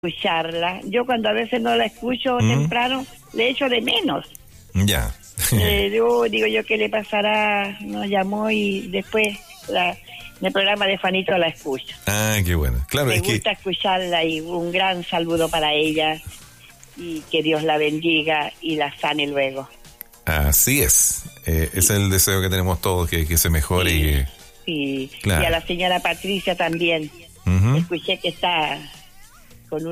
escucharla. Yo cuando a veces no la escucho temprano, le echo de menos. Ya. Yo digo yo, ¿qué le pasará? Nos llamó y después en el programa de Juanito la escucho. Ah, qué bueno. Claro, Me gusta escucharla y un gran saludo para ella y que Dios la bendiga y la sane luego. Así es. Es el deseo que tenemos todos, que se mejore. Sí, y claro. Y a la señora Patricia también. Escuché que está con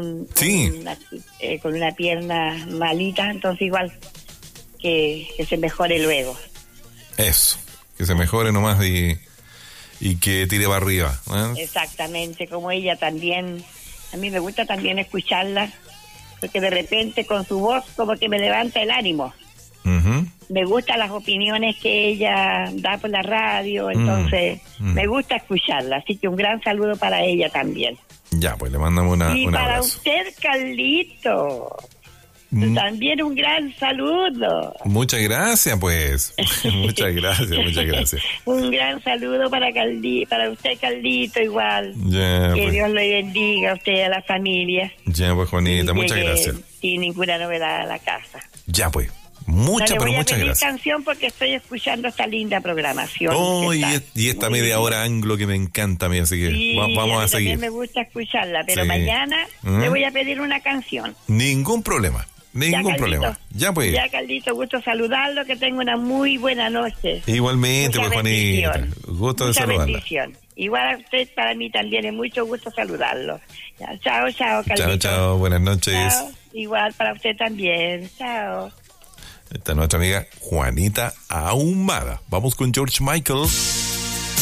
con una pierna malita, entonces igual que se mejore luego. Eso, que se mejore nomás y que tire para arriba, ¿eh? Exactamente, como ella también. A mí me gusta también escucharla, porque de repente con su voz como que me levanta el ánimo. Me gustan las opiniones que ella da por la radio, entonces me gusta escucharla, así que un gran saludo para ella también. Ya, pues le mandamos un abrazo. Y para usted, Carlito, también un gran saludo. Muchas gracias, pues. muchas gracias. Un gran saludo para usted, Carlito, igual. Ya, que pues. Dios le bendiga a usted y a la familia. Ya, pues, Juanita, muchas gracias. Sin ninguna novedad a la casa. Ya, pues. Muchas gracias. Canción porque estoy escuchando esta linda programación. Y esta media hora anglo que me encanta a mí, así que sí, vamos a seguir. También me gusta escucharla, pero mañana le voy a pedir una canción. Ningún problema. Ya, pues. Ya, Carlito, gusto saludarlo, que tenga una muy buena noche. Igualmente, pues, Juanita. Gusto de saludarla. Bendición. Igual a usted, para mí también es mucho gusto saludarlo. Ya, chao, Carlito. Chao, buenas noches. Chao. Igual para usted también. Chao. Esta es nuestra amiga Juanita Ahumada. Vamos con George Michael.